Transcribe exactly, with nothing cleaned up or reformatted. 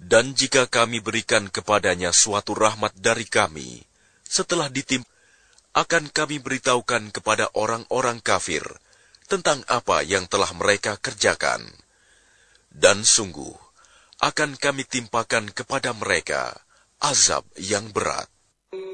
Dan jika kami berikan kepadanya suatu rahmat dari kami, setelah ditimpa, akan kami beritahukan kepada orang-orang kafir tentang apa yang telah mereka kerjakan. Dan sungguh, akan kami timpakan kepada mereka azab yang berat.